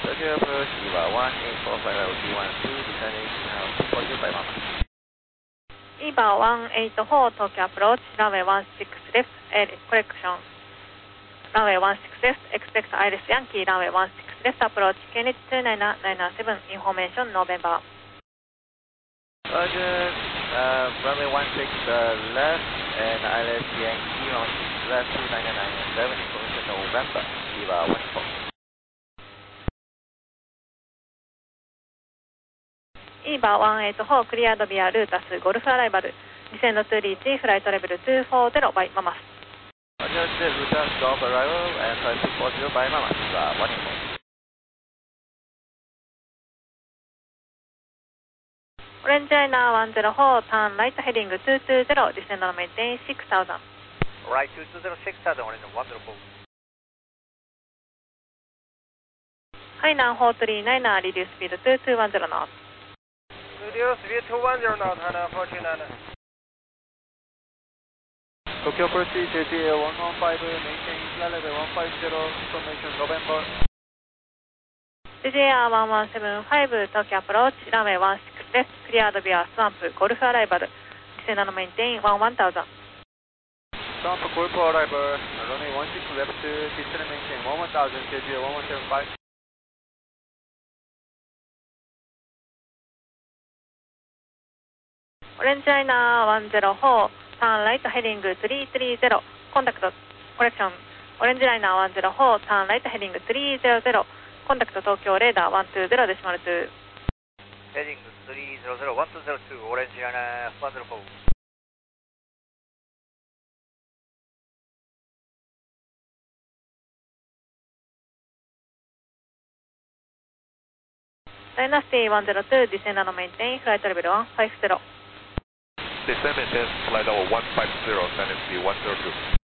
Tokyo approach, EVA 1845LT12, descending now 240 by Mama. EVA 184 Tokyo approach, runway 16 left, correction. Runway 16 left, expect Iris Yankee, runway 16 left approach, KNH 29997, information November. Roger, runway 16 left, and Iris Yankee, 16 left, 29997, information November, EVA 14. EVA 184 cleared via Lutas Golf arrival. Descend to reach flight level 240 by Mamas. Roger, Lutas Golf arrival and flight 240 by Mamas, EVA 184. Orange Liner 104, turn right heading 220, descend and maintain 6000. Right 220, 6000, Orange 104. Hainan 439, reduce speed 2210 knots. Reduce speed 210 knots, Hainan 439. Tokyo approach JGA 115, maintain flight level 150, information November. JGA 1175 Tokyo approach, runway 16 left, cleared via Swamp Golf arrival. Descend and maintain 1000. Swamp Golf arrival, runway 16 left, descend and maintain 1000, JGA 1175. Orange Liner 104, turn right heading 330, contact correction. Orange Liner 104, turn right heading 300, contact Tokyo radar 120.2. Heading 300, 1202, Orange Liner 104. Dynasty 102, descend and maintain flight level 150. Descend and maintain flight level 150, Dynasty 102.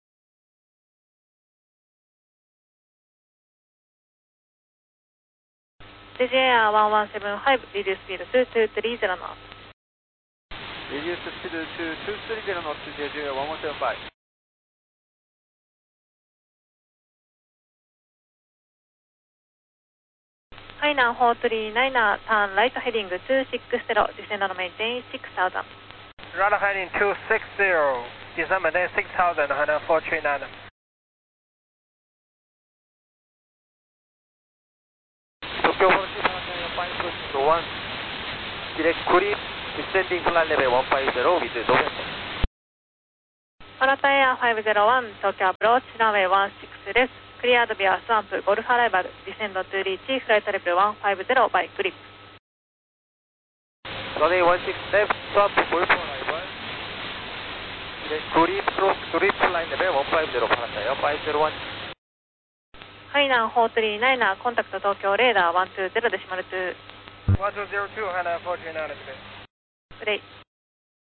JGA 1175, reduce speed 2230 knots. Reduce speed to 230 knots, JGA 1175. Hainan 439, turn right heading 260, descend and maintain 6000. Right heading 260, descend maintain 6000, Hainan 439. Tokyo approach 1, direct creep, descending flight level 150 with November. Parata Air 501, Tokyo approach, runway 16 left, cleared via Swamp Golf arrival. Descend to reach flight level 150 by grip. Runway 16 left, Swamp Golf arrival. Direct creep, cross grip, flight level 150, Parata Air 501. Hainan 439, contact Tokyo radar 120.2. 1202, Hainan 439 today. Today.